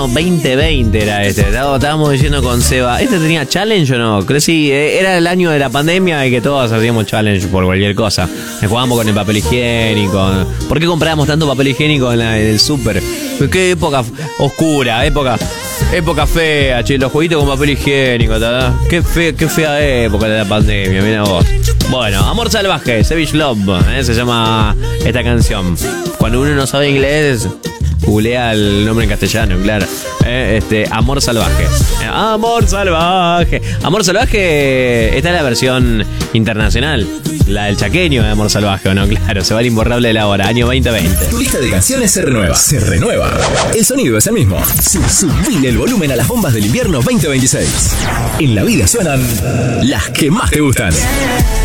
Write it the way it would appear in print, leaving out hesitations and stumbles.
año 2020 era este. Estábamos diciendo con Seba, ¿este tenía challenge o no? Creo que sí, era el año de la pandemia y que todos hacíamos challenge por cualquier cosa. Jugábamos con el papel higiénico. ¿Por qué comprábamos tanto papel higiénico en el súper? Qué época oscura, época fea, che, los jueguitos con papel higiénico, ¿tá? Qué fea época de la pandemia, mira vos. Bueno, Amor Salvaje, Savage Love, se llama esta canción. Cuando uno no sabe inglés, googlea el nombre en castellano, claro. Amor Salvaje. Amor Salvaje. Amor Salvaje, esta es la versión internacional. La del chaqueño de Amor Salvaje, ¿o no? Claro, se va el imborrable de la hora, año 2020. Tu lista de canciones se renueva. Se renueva. El sonido es el mismo. Subile el volumen a las bombas del invierno 2026. En la vida suenan las que más te gustan.